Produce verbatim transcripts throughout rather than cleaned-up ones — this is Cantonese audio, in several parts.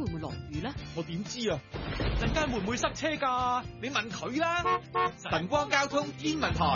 會唔會落雨咧？ 我點知啊？陣間會唔會塞車㗎？你問佢啦。晨光交通天文台。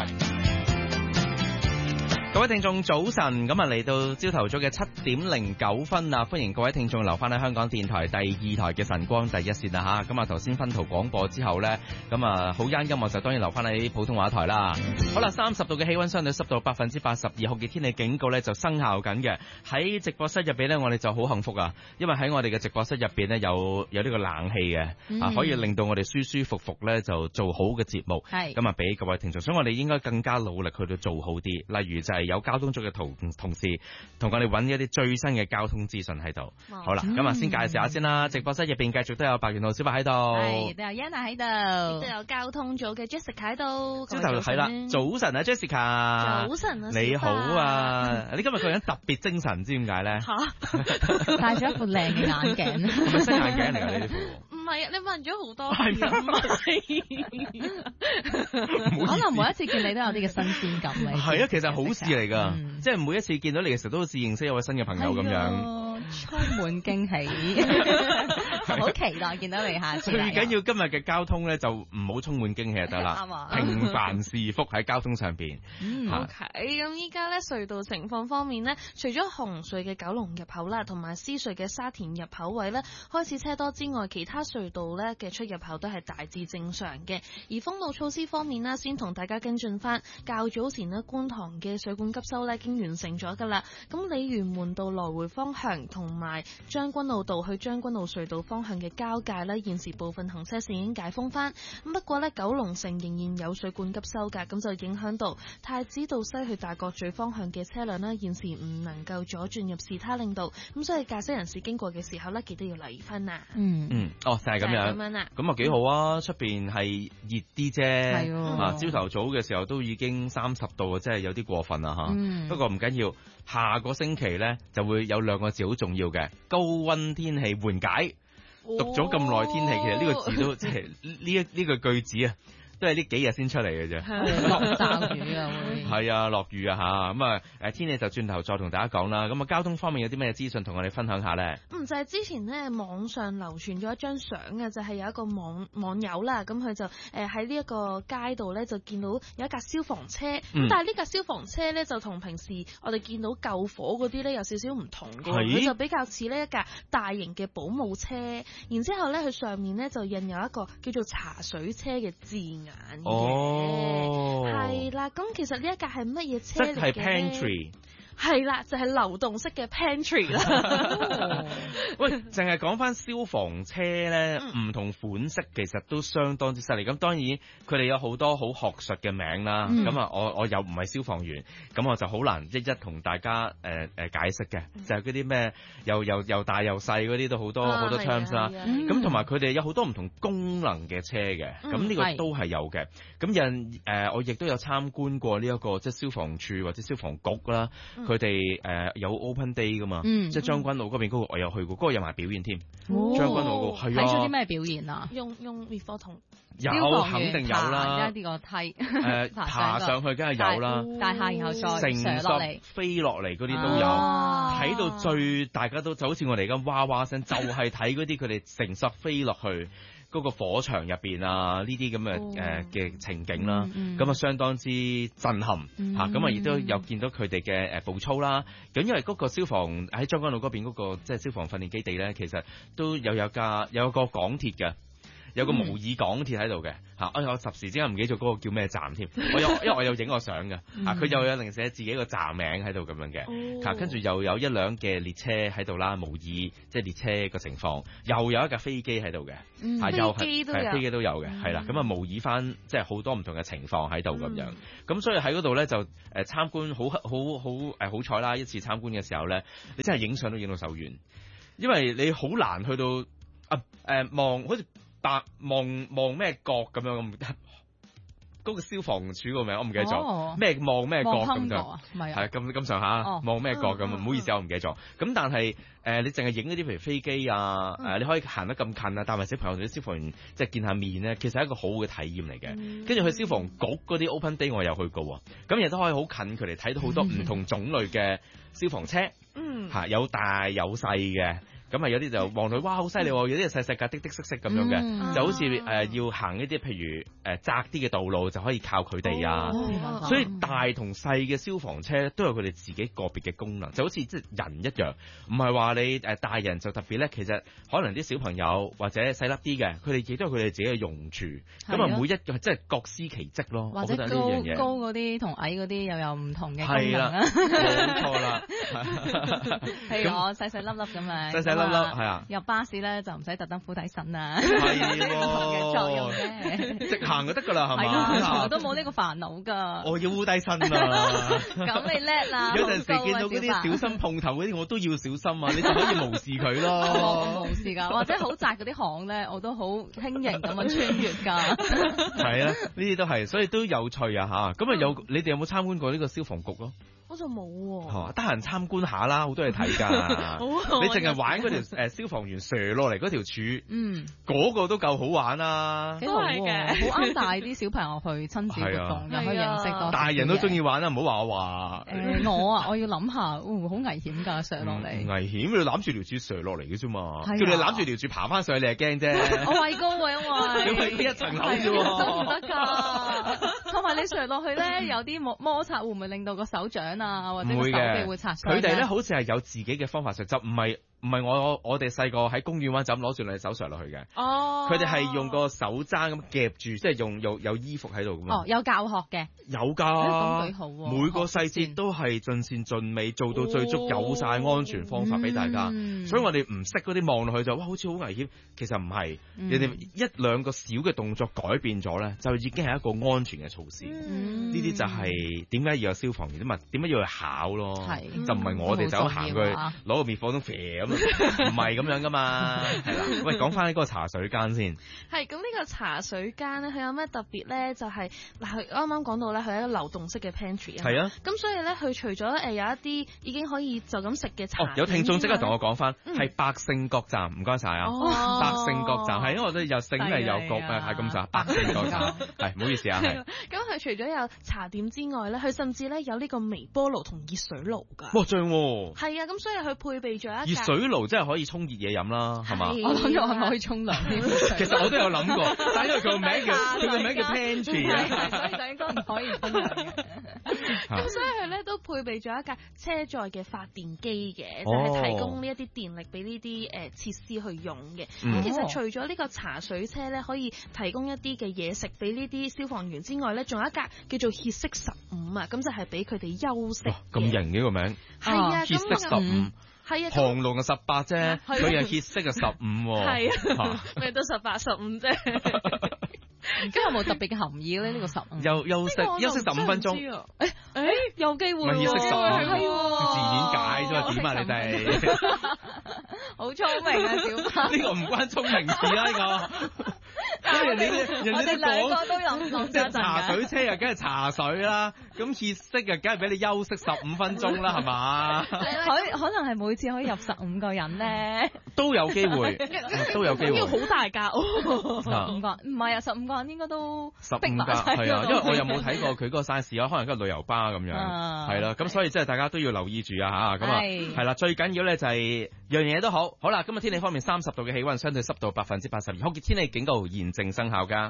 各位聽眾早晨，咁啊嚟到朝頭早嘅七點零九分啊，歡迎各位聽眾留翻喺香港電台第二台嘅晨光第一線啊吓，咁啊頭先分途廣播之後呢，咁啊好啱音樂就當然留翻喺普通話台啦。好啦，三十度嘅氣溫，相對濕度百分之八十二，酷熱天氣警告呢就生效緊嘅。喺直播室入邊呢，我哋就好幸福啊，因為喺我哋嘅直播室入邊呢，有有呢個冷氣嘅，嗯、啊可以令到我哋舒舒服服呢就做好嘅節目。係咁啊，俾各位聽眾，所以我哋應該更加努力去到做好啲，例如就係、是。有交通組嘅同同事同我哋揾一啲最新嘅交通資訊喺度。好啦，咁啊先介紹下先啦。直播室入邊繼續都有白元浩小白喺度， 係都有 Yana 喺度，都有交通組嘅 Jessica 喺度。 朝頭係啦，早晨啊 Jessica， 早晨啊， 你好啊，你今日個人特別精神，唔知點解咧？吓， 戴咗一副靚嘅眼鏡， 係咪新眼鏡嚟㗎呢副？ 唔係啊，你問咗好多次啊，可能每一次見你都有啲嘅新鮮感嚟。 係啊，其實好事嚟㗎，嗯、即係每一次見到你嘅時候，都好似認識一位新嘅朋友咁樣， 充滿驚喜，好期待見到你下次。 最緊要今日嘅交通咧，就唔好充滿驚喜就得啦，平凡是福喺交通上邊。 嗯 OK，咁依家咧隧道情況方面呢，除咗紅隧嘅九龍入口啦，同埋獅隧嘅沙田入口位咧開始車多之外，其他隧道咧嘅出入口都係大致正常嘅。而封路措施方面呢，先同大家跟進翻，較早前呢，觀塘嘅水管急修咧已經完成咗噶啦。咁鯉魚門道來回方向同埋將軍澳道去將軍澳隧道方向嘅交界咧，現時部分行車線已經解封翻。咁不過咧，九龍城仍然有水管急修噶，咁就影響到太子道西去大角咀方向嘅車輛呢，現時唔能夠左轉入士他領道。咁所以駕駛人士經過嘅時候呢，記得要留意翻啊。 嗯嗯，哦，就係、是、咁樣。 咁樣啦， 咁啊幾好啊！出邊係熱啲啫，係、嗯、啊，朝頭早嘅時候都已經三十度啊，真係有啲過分啊吓。嗯、不過唔緊要，下個星期呢就會有兩個字好重要嘅，高溫天氣緩解。哦、讀咗咁耐天氣，其實呢個字都即係呢一呢個句子啊。都係呢幾日先出嚟嘅啫， 落驟雨啊會係啊，落雨啊吓，咁啊誒天氣就轉頭再同大家講啦。咁啊交通方面有啲咩資訊同我哋分享下咧？ 嗯，就係、是、之前咧網上流傳咗一張相嘅，就係、是、有一個網網友啦，咁佢就誒喺呢一個街度咧就見到有一架消防車，咁、嗯、但係呢架消防車咧就同平時我哋見到救火嗰啲咧有少少唔同嘅，佢就比較似呢一架大型嘅保姆車，然之後咧佢上面咧就印有一個叫做茶水車嘅字眼。 哦， 係啦，咁其實呢一架係乜嘢車嚟嘅？ 即係 pantry。 係啦，就係、是、流動式嘅 pantry 啦。 哦、喂，淨係講翻消防車咧，唔、嗯、同款式其實都相當之犀利。咁當然佢哋有好多好學術嘅名啦。咁、嗯、啊，我我又唔係消防員，咁我就好難一一同大家誒誒、呃、解釋嘅。嗯、就係嗰啲咩又又又大又細嗰啲都好多好、啊、多 terms 啦。咁同埋佢哋有好多唔同功能嘅車嘅。咁呢、嗯、個都係有嘅。咁有誒，我亦都有參觀過呢、這、一個即係消防處或者消防局啦。佢哋誒有 open day 噶嘛，嗯、即係將軍澳嗰邊嗰個我有去過，嗰、嗰個有埋表演添。 哦、 將軍澳嗰個係啊，睇咗啲咩表演啊？ 用用滅火筒， 有肯定有啦。 呢個梯誒、呃、爬上去梗係有啦， 大廈然後再成落嚟飛落嚟嗰啲都有。睇、啊、到最大家都就好似我哋咁哇哇聲，就係睇嗰啲佢哋成實飛落去。嗰個火場入邊啊，呢啲咁嘅誒嘅情景啦，咁、嗯嗯、啊相當之震撼嚇，咁啊亦都有見到佢哋嘅誒步操啦。咁因為嗰個消防喺將軍澳嗰邊嗰個即係消防訓練基地咧，其實都有有架有個港鐵嘅。有個模擬港鐵喺度嘅嚇，我有霎時之間唔記得咗嗰個叫咩站添。我有因為我有影過相嘅嚇，佢又有另寫自己個站名喺度咁樣嘅嚇，跟住又有一輛嘅列車喺度啦，模擬即係列車個情況，又有一架飛機喺度嘅嚇，又係係飛機都有嘅，係啦，咁啊模擬翻即係好多唔同嘅情況喺度咁樣，咁所以喺嗰度咧就誒參觀好好好誒好彩啦！一次參觀嘅時候咧，你真係影相都影到手軟，因為你好難去到啊誒望好似。白望望咩角咁樣咁，嗰、嗰個消防處個名我唔記得咗，咩望咩角咁就係咁咁上下，望咩角咁，唔好意思我唔記得咗。咁但係誒、呃、你淨係影嗰啲譬如飛機啊，誒、嗯呃、你可以行得咁近啊，帶埋小朋友同啲消防員即係見下面咧，其實係一個好好嘅體驗嚟嘅。跟住、嗯、去消防局嗰啲 open day 我又去過，咁亦都可以好近距離睇到好多唔同種類嘅消防車，嗯嚇有大有細嘅。 咁啊有啲就望佢哇好犀利喎，有啲細細格滴滴色色咁樣嘅， 嗯就好似誒、呃、要行一啲譬如誒、呃、窄啲嘅道路就可以靠佢哋啊。 哦所以大同細嘅消防車都有佢哋自己個別嘅功能，就好似即係人一樣，唔係話你誒大人就特別咧，其實可能啲小朋友或者細粒啲嘅，佢哋亦都有佢哋自己嘅用處。咁啊，每一個即係各司其職咯。 或者我覺得呢高樣嘢高嗰啲同矮嗰啲又有唔同嘅功係啦， 能啊。 冇錯啦。 譬如我細細粒粒咁樣， 細細粒粒係啊， 入巴士咧就唔使特登扶底身啊， 係唔同嘅作用喎， 嘅。 直行就得㗎啦，係係咯，從來嘛？ 都冇呢個煩惱㗎。 我要烏低身啊！ 咁你叻啦！ 有陣時好高啊見到嗰啲小白小心碰頭嗰啲，我都要小心啊！你就可以無視佢我咯。 冇事㗎，或者好窄嗰啲巷咧，我都好輕盈咁樣穿越㗎。 係啊，呢啲都係，所以都有趣啊嚇！咁啊有你哋有冇參觀過呢個消防局咯？ 我就冇喎。 係嘛？得閒參觀下啦，好多嘢睇㗎。 好你淨係玩嗰條誒消防員射落嚟嗰條柱， 嗯， 嗰個都夠好玩啦。 幾好喎，好啱帶啲小朋友去親子活動，又可以認識多。 大人都中意玩啊，唔好話我話。 誒我啊，我要諗下，會唔會好危險㗎？上落嚟。 危險，你攬住條柱射落嚟嘅啫嘛， 係啊叫你攬住條柱爬翻上去，你係驚啫。 我畏高啊，因為你去呢一層樓啫喎都唔得㗎。同埋你上落去咧，有啲摩摩擦，會唔會令到個手掌啊，或者個手臂會擦傷？ 佢哋咧好似係有自己嘅方法上，就唔係唔係我我哋細個喺公園玩就咁攞住你手上落去嘅。 哦， 佢哋係用個手踭咁夾住，即係用有有衣服喺度咁嘛。 哦，有教學嘅。 有㗎， 咁幾好喎每個細節都係盡善盡美，做到最足，有晒安全方法俾大家。 嗯所以我哋唔識嗰啲望落去就哇，好似好危險，其實唔係。 嗯人哋一兩個小嘅動作改變咗咧，就已經係一個安全嘅措施。 嗯呢啲就係點解要有消防員啫嘛？點解要去考咯？ 係就唔係我哋就咁行過去好重要啊攞個滅火筒射咁，唔係咁樣噶嘛？係啦。喂，講翻呢個茶水間先。 係咁呢個茶水間咧，佢有咩特別咧？就係嗱，佢啱啱講到咧，佢係一個流動式嘅 pantry 啊。 係啊。 咁所以咧，佢除咗誒有一啲已經可以就咁食嘅茶， 哦，有聽眾即刻同我講翻， 嗯係百勝角站，唔該晒啊！ 哦百勝角站係因為我哋有勝係有角啊，係咁咋，百勝角站係唔好意思啊，係。 咁佢除咗有茶點之外咧，佢甚至咧有呢個微波爐同熱水爐㗎。 哇，正喎！ 係啊，咁所以佢配備咗一熱水爐真係可以沖熱嘢飲啦，係嘛？ 我諗住係咪可以沖涼添？ 其實我都有諗過，但係因為佢個名叫佢個名叫 pantry 啊， 所以就應該唔可以沖涼嘅。 咁所以佢咧都配備咗一架車載嘅發電機嘅，就哦係提供呢一啲電力俾呢啲誒設施去用嘅。咁、 嗯其實除咗呢個茶水車咧，可以提供一啲嘅嘢食俾呢啲消防員之外咧，仲有一架叫做歇息十五啊，咁就係俾佢哋休息嘅。 咁型嘅個名， 係啊， 歇息十五。 係啊， 航龍啊十八啫， 係啊佢係歇息啊十五喎。 係啊，咩都十八十五啫。 咁有冇特別嘅含義咧？呢個十五休休息休息十五分鐘。 誒誒，有機會喎。 咪歇息十五， 係字面解啫嘛？點啊你哋？ 好聰明啊，小巴！ 呢個唔關聰明事啦，呢個。因為人哋人我哋哋都兩個講， 都諗諗即係咗一陣茶水㗎。 車啊，梗係茶水啦。咁歇息啊，梗係俾你休息十五分鐘啦，係嘛？ 可可能係每次可以入十五個人咧， 都有機會，都有機會。 要好大架喎。 十五個人唔係啊，十五個人應該都十五逼埋架一齊係啊，因為我又冇咯睇過佢嗰個 size 啊，可能係個旅遊巴咁樣， 啊係啦，咁所以即係大家都要留意住啊嚇，咁啊係係啦，最緊要咧就係樣嘢都好，好啦，今日天氣方面三十度嘅氣温，相對濕度百分之八十二，酷熱天氣警告現正生效㗎。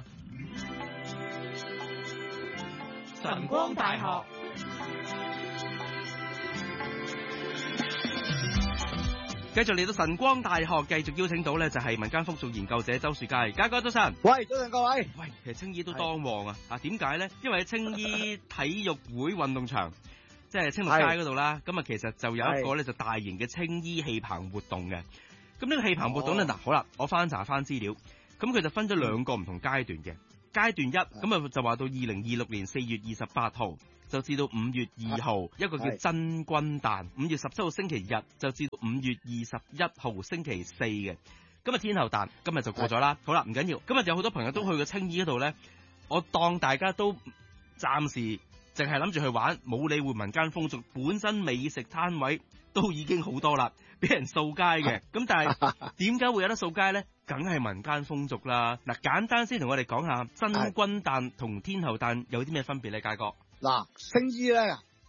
晨光大學繼續嚟到晨光大學，繼續邀請到咧就係民間風俗研究者周樹佳，嘉哥早晨。 喂，早晨各位。 喂，其實青衣都當旺啊！啊，點解咧？因為喺青衣體育會運動場，即係青綠街嗰度啦。咁啊，其實就有一個咧就大型嘅青衣戲棚活動嘅。咁呢個戲棚活動咧，嗱、 哦， 好啦，我翻查翻資料，咁佢就分咗兩個唔同階段嘅。階段一咁啊，就話到二零二六年四月二十八號。就至到五月二號，啊、一個叫真君誕；五月十七號星期日就至到五月二十一號星期四嘅。今日天后誕，今日就過咗啦。好啦，唔緊要。今日有好多朋友都去過青衣嗰度咧，我當大家都暫時淨係諗住去玩，冇理會民間風俗。本身美食攤位都已經好多啦，俾人掃街嘅。咁但係點解會有得掃街咧？梗係民間風俗啦。嗱，簡單先同我哋講下真君誕同天后誕有啲咩分別咧，佳哥？ 嗱，青衣咧，一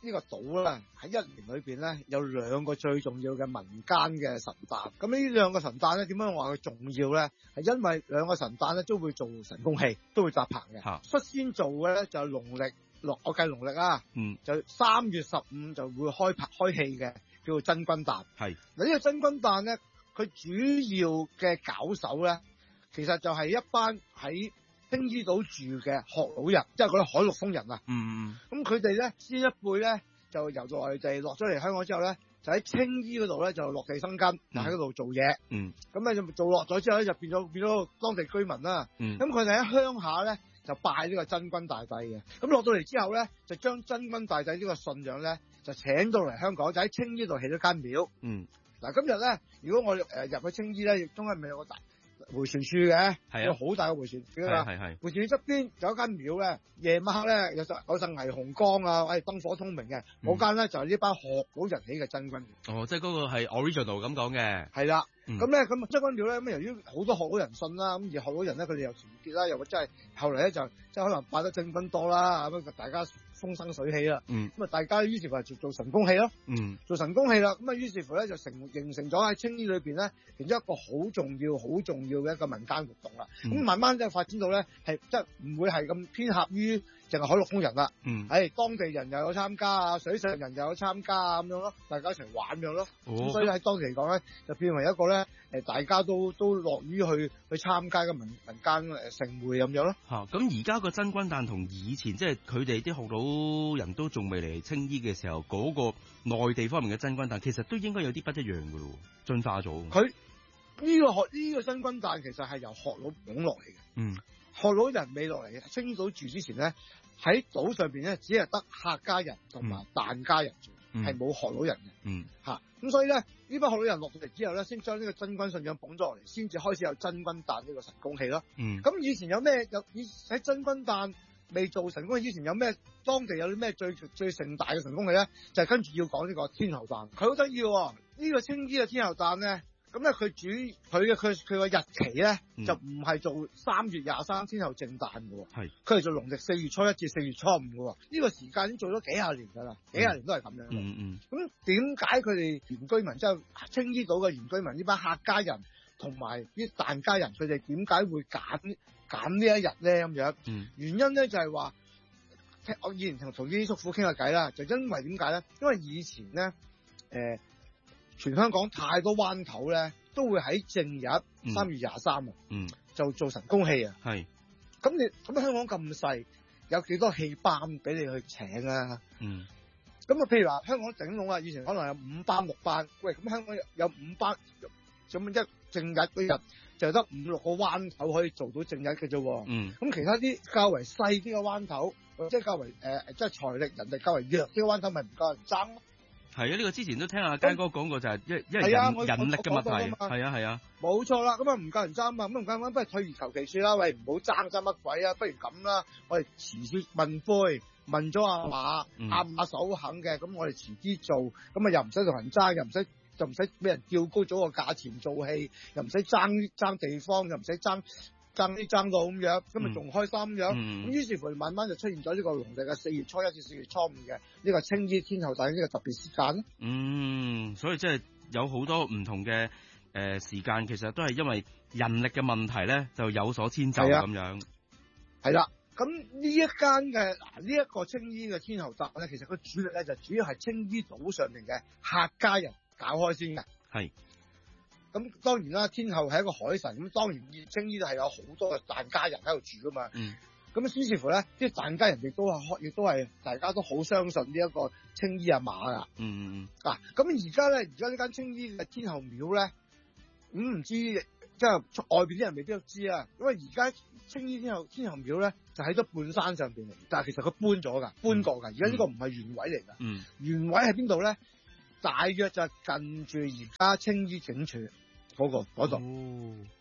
呢個島咧喺一年裏邊咧有兩個最重要嘅民間嘅神誕。咁呢兩個神誕咧點樣話佢重要咧？係因為兩個神誕咧都會做神功戲，都會搭棚嘅。 嚇率先做嘅咧就係農曆六，我計農曆啊， 嗯， 就三月十五就會開拍開戲嘅，叫做真君誕。 係嗱呢個真君誕咧，佢主要嘅搞手咧，其實就係一班喺青衣島住嘅學老人，即係嗰啲海陸豐人啊。 嗯咁佢哋咧先一輩咧就由內地落咗嚟香港之後咧，就喺青衣嗰度咧就落地生根，就喺嗰度做嘢。 嗯咁咧就做落咗之後咧就變咗變咗當地居民啦。 嗯咁佢哋喺鄉下咧就拜呢個真君大帝嘅。咁落到嚟之後咧，就將真君大帝呢個信仰咧就請到嚟香港，就喺青衣度起咗間廟。 嗯， 嗱，今日咧，如果我誒入去青衣咧，亦都係咪有個大迴旋處嘅？ 係啊有好大嘅迴旋處㗎嘛。 係係迴旋處側邊有一間廟咧，夜晚黑咧有陣有陣霓虹光啊，喂燈火通明嘅， 嗯嗰間咧就係呢班學老人起嘅真君廟。 哦，即係嗰個係 original 咁講嘅。 係啦， 嗯咁咧咁真君廟咧，咁由於好多學老人信啦，咁而學老人咧佢哋又團結啦，又或者係後嚟咧就即係可能拜得真君多啦，咁大家風生水起啦。 嗯咁啊，大家於是乎就做神功戲咯。 嗯做神功戲啦，咁啊於是乎咧就成形成咗喺青衣裏邊咧，其中一個好重要、好重要嘅一個民間活動啦。咁、 嗯慢慢即係發展到咧，係即係唔會係咁偏狹於淨係海陸豐人啦。 嗯。 係當地人又有參加啊，水上人又有參加啊，咁樣咯，大家一齊玩咁樣咯。咁、 哦所以喺當時嚟講咧，就變為一個咧誒，大家都都樂於去去參加嘅民民間誒盛會咁樣咯。 嚇！咁而家個真君誕同以前即係佢哋啲學老人都仲未嚟青衣嘅時候，嗰、個內地方面嘅真君誕其實都應該有啲不一樣嘅咯，進化咗。 佢呢、個學呢、個真君誕其實係由學老捧落嚟嘅。 嗯學老人未落嚟青衣島住之前咧，喺島上邊咧只係得客家人同埋疍家人住， 嗯係冇、學老人嘅嗯嚇。咁、所以咧，呢班學老人落到嚟之後咧，先將呢個真君信仰捧咗落嚟，先至開始有真君誕呢個神功戲咯。 嗯咁以前有咩有以喺真君誕未做神功戲之前有咩當地有啲咩最最盛大嘅神功戲咧？就係、跟住要講呢個天后誕，佢好得意喎。呢、個青衣嘅天后誕咧。咁咧，佢主佢嘅佢佢個日期咧， 嗯就唔係做三月廿三天后正誕嘅喎， 係佢係做農曆四月初一至四月初五嘅喎。呢、個時間已經做咗幾廿年㗎啦，幾廿年都係咁樣。 嗯嗯咁點解佢哋原居民即係青衣島嘅原居民呢班客家人同埋啲疍家人，佢哋點解會揀揀呢一日咧咁樣？ 嗯原因咧就係話，我以前同同啲叔父傾下偈啦，就因為點解咧？因為以前咧，誒、呃。全香港太多灣頭咧，都會喺正日三月廿三啊， 嗯， 就做神功戲啊。 係咁你咁香港咁細，有幾多戲班俾你去請啊？ 嗯咁啊，譬如話香港頂籠啊，以前可能有五班六班，喂，咁香港有有五班，咁一正日嗰日就得五六個灣頭可以做到正日嘅啫喎。 嗯咁其他啲較為細啲嘅灣頭，或者較為誒、呃、即係財力人哋較為弱啲嘅灣頭，咪唔夠人爭咯。 係啊！呢、個之前都聽阿佳哥講過，就係因因為係啊人我人力嘅問我講過㗎題， 嘛係啊係啊， 冇錯啦，咁啊唔夠人爭啊，咁唔夠人爭，不如退而求其次啦。喂，唔好爭爭乜鬼啊？不如咁啦，我哋遲啲問灰，問咗阿馬， 嗯阿馬手肯嘅，咁我哋遲啲做，咁啊又唔使同人爭，又唔使就唔使俾人叫高咗個價錢做戲，又唔使爭爭地方，又唔使爭爭啲爭到咁樣，咁啊仲開心咁樣。咁、 嗯於是乎慢慢就出現咗呢個農曆嘅四月初一至四月初五嘅呢個青衣天后誕呢個特別時間。 嗯，所以即係有好多唔同嘅誒、呃、時間，其實都係因為人力嘅問題咧，就有所遷就係啊咁樣。 係啦，咁呢一間嘅嗱呢一個青衣嘅天后誕咧，其實佢主力咧就主要係青衣島上面嘅客家人搞開先嘅。 係。 咁當然啦，天后係一個海神，咁當然青衣係有好多嘅疍家人喺度住噶嘛。 嗯。 咁於是乎咧，啲疍家人亦都係，亦都係大家都好相信呢一個青衣阿媽噶。 嗯嗯嗱，咁而家咧，而家呢間青衣嘅天后廟咧，咁、唔知即係外邊啲人未必都知啊。因為而家青衣天后天后廟咧，就喺咗半山上邊嚟，但係其實佢搬咗噶，搬過噶。而家呢個唔係原位嚟噶， 嗯原位喺邊度咧？大約就係近住而家青衣警署嗰、個嗰度。 哦。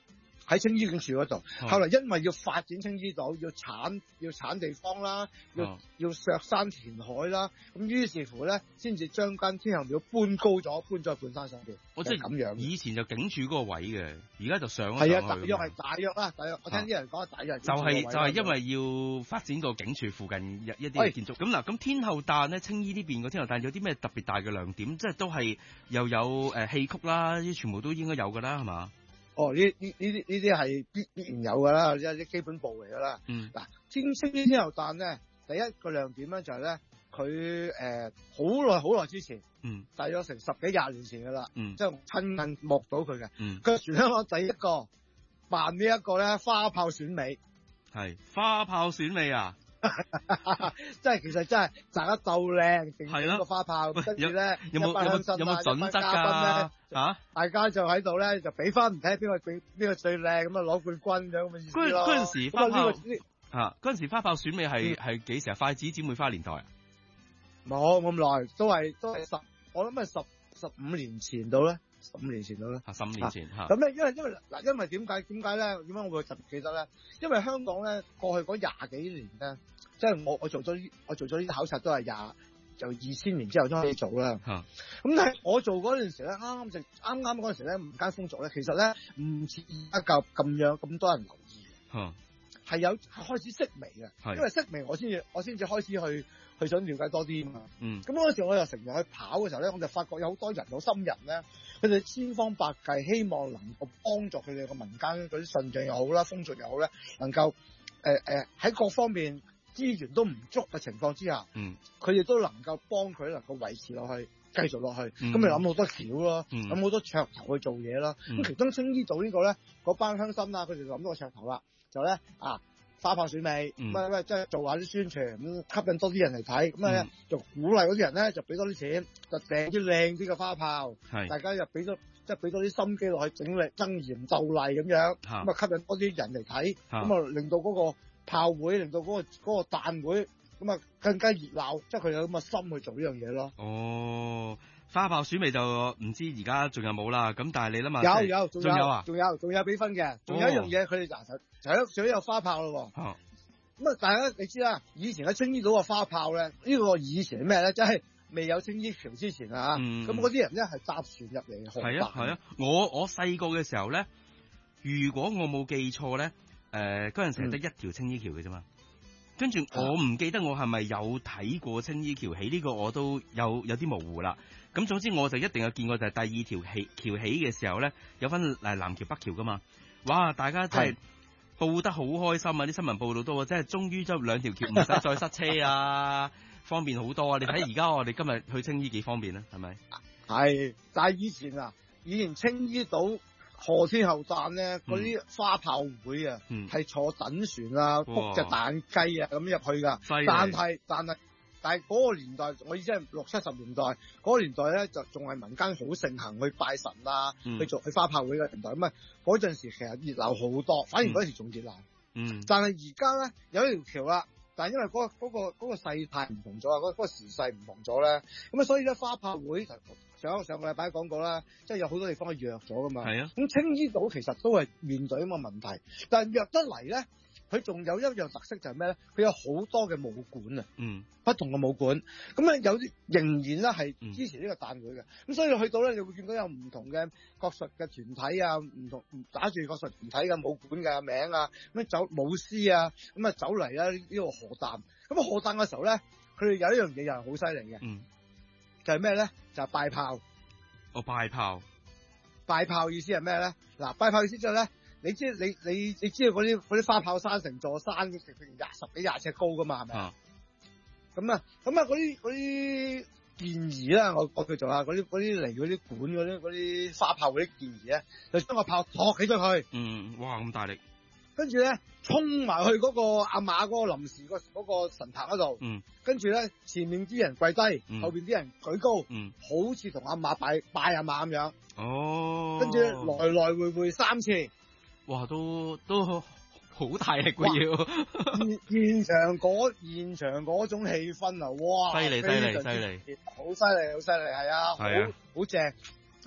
喺青衣警署嗰度。 嗯、 後來因為要發展青衣島，要剷要剷地方啦，要、嗯、要削山填海啦，咁於是乎咧，先至將間天后廟搬高咗，搬咗去半山上邊。 我即係咁樣。 以前就警署嗰個位嘅，而家就上咗係啊， 上去大約係大約啦，大約。我聽啲人講大約。 就係、是、就係、是、因為要發展到警署附近一一啲建築。咁嗱，咁天后誕咧，青衣呢邊個天后誕有啲咩特別大嘅亮點？即係都係又有誒戲曲啦，啲全部都應該有㗎啦，係嘛？ 哦，呢呢呢啲呢啲係必必然有㗎啦，即係啲基本步嚟㗎啦。 嗯。嗱， 天青衣天后誕咧，第一個亮點咧就係咧，佢誒好耐好耐之前， 嗯， 大約成十幾廿年前㗎啦， 嗯， 即係親眼目到佢嘅， 嗯， 佢係全香港第一個辦呢一個咧花炮選美， 係花炮選美啊！ 即係其實真係大家鬥靚，定整個花炮，跟住咧有冇有冇有冇準則㗎？嚇！大家就喺度咧就比分，睇下邊個邊邊個最靚，咁啊攞冠軍咁嘅意思咯。 嗰陣時花炮嚇， 嗰陣時花炮選美係係幾時啊？筷子姊妹花年代啊？ 冇咁耐，都係都係十，我諗係十十五年前到咧，十五年前到咧。 嚇，十五年前嚇。 咁咧，因為因為嗱，因為點解點解咧？點解我會特別記得咧？因為香港咧過去嗰廿幾年咧，即係我我做咗我做咗啲考察都係廿就二千年之後先可以做啦。 嚇。 咁但係我做嗰陣時咧，啱啱就啱啱嗰陣時咧，民間風俗咧，其實咧唔似而家咁咁樣咁多人留意。 嚇。 係有開始式微嘅，因為式微我先至我先至開始去去想了解多啲啊嘛。 嗯。咁嗰陣時我又成日去跑嘅時候咧，我就發覺有好多人有心人咧，佢哋千方百計希望能夠幫助佢哋個民間嗰啲信仰又好啦，風俗又好咧，能夠誒誒喺各方面資源都唔足嘅情況之下， 嗯， 佢哋都能夠幫佢能夠維持落去，繼續落去。咁咪諗好多橋咯，諗好、嗯、多噱頭去做嘢啦。咁、嗯、其中青衣島呢個咧，嗰班鄉紳啊，佢哋諗到個噱頭啦。就咧啊，花炮選美，咁啊即係做下啲宣傳，咁吸引多啲人嚟睇，咁咧、嗯、就鼓勵嗰啲人咧就俾多啲錢，就訂啲靚啲嘅花炮，大家又俾多即係俾多啲心機落去整力爭妍鬥麗咁樣，咁啊吸引多啲人嚟睇，咁啊令到嗰個炮會，令到嗰、嗰個嗰、嗰個誕會，咁啊更加熱鬧，即係佢有咁嘅心去做呢樣嘢咯。 哦。花炮選美就唔知而家仲有冇啦，咁但係你諗下，有有仲有啊， 仲有仲有俾分嘅，仲有一樣嘢佢哋就就除咗有花炮咯喎。咁啊，大家你知啦，以前喺青衣島嘅花炮咧，呢、呢個以前係咩咧？即係未有青衣橋之前啊，咁嗰啲人咧係搭船入嚟紅係啊係啊，我我細個嘅時候咧，如果我冇記錯咧，誒嗰陣時係得一條青衣橋嘅啫嘛。跟住我唔記得我係咪有睇過青衣橋起呢、呢個，我都有有啲模糊啦。咁總之我就一定有見過，就係第二條起橋起嘅時候咧，有分誒南橋北橋噶嘛。哇！大家真係報得好開心啊！啲新聞報道都即係終於執兩條橋唔使再塞車啊，方便好多啊！你睇而家我哋今日去青衣幾方便啊，係咪？係， 但係以前啊，以前青衣島賀天后誕咧，嗰啲花炮會啊，係、嗯、坐等船啊，卜隻蛋雞啊咁入去噶。但係但係但係嗰個年代，我意思係六七十年代嗰、嗰個年代咧，就仲係民間好盛行去拜神啊，嗯、去做去花炮會嘅年代。咁啊，嗰陣時其實熱鬧好多，反而嗰時仲熱鬧。嗯。但係而家咧有一條橋啦，但係因為嗰、嗰個嗰、嗰個嗰、嗰個世態唔同咗啊，嗰、嗰個時勢唔同咗咧，咁啊，所以咧花炮會上上個禮拜講過啦，即係有好多地方係弱咗噶嘛。係啊。咁青衣島其實都係面對咁嘅問題，但係弱得嚟咧，佢仲有一樣特色就係咩咧？佢有好多嘅武館啊，嗯，不同嘅武館，咁啊有啲仍然咧係支持呢個誕會嘅，咁、嗯、所以去到咧，你會見到有唔同嘅國術嘅團體啊，唔同打住國術團體嘅武館嘅名啊，咁走舞獅啊，咁啊走嚟啦呢個賀誕，咁啊賀誕嘅時候咧，佢哋有一樣嘢又係好犀利嘅，嗯。就係咩咧？就係、是、拜炮。 哦，拜炮。 拜炮意思係咩咧？嗱，拜炮意思就係咧，你知你你你知道嗰啲嗰啲花炮山成座山，成成廿十幾廿尺高噶嘛，係咪啊？咁啊，咁啊，嗰啲嗰啲建議啦，我我叫做啊，嗰啲嗰啲嚟嗰啲管嗰啲嗰啲花炮嗰啲建議咧，就將個炮托起咗佢。 嗯，哇，咁大力。跟住咧，衝埋去嗰個阿馬嗰個臨時個嗰個神壇嗰度。嗯。跟住咧，前面啲人跪低，嗯、後邊啲人舉高，嗯、好似同阿馬拜拜阿馬咁樣。哦。跟住來來回回三次。 哇，都都好大力喎要。 現現場嗰現場嗰種氣氛啊，哇！ 犀利犀利犀利。 好犀利好犀利，係啊，好好正。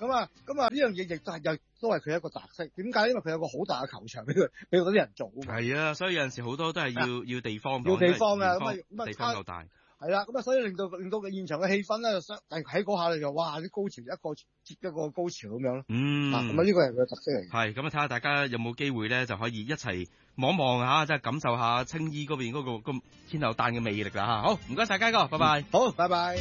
咁啊咁啊呢樣嘢亦都係又都係佢一個特色。點解？因為佢有個好大嘅球場俾佢俾嗰啲人做啊嘛。 係啊，所以有陣時好多都係要要地方， 要地方啊，咁啊咁啊地方夠大。 係啦，咁啊，所以令到令到個現場嘅氣氛咧，喺喺嗰下咧就哇啲高潮一個接一個高潮咁樣咯。 嗯， 咁啊呢個係佢嘅特色嚟。 係咁啊，睇下大家有冇機會咧，就可以一齊望望下，即係感受下青衣嗰邊嗰個咁天后誕嘅魅力啦嚇。好，唔該晒佳哥，拜拜。 好，拜拜。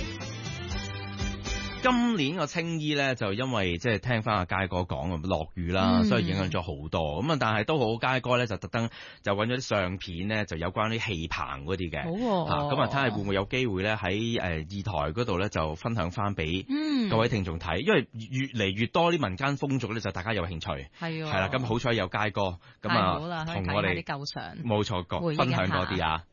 今年個青衣咧就因為即係聽翻阿佳哥講啊落雨啦， 嗯、 所以影響咗好多。咁啊，但係都好，佳哥咧就特登就揾咗啲相片咧，就有關啲氣棚嗰啲嘅。 好喎、 啊。咁啊，睇下會唔會有機會咧喺誒二台嗰度咧就分享翻俾各位聽眾睇，因為越嚟越多啲民間風俗咧就大家有興趣。 係喎。 係啦，咁好彩有佳哥咁啊，同我哋啲舊相。 冇錯，講分享多啲啊。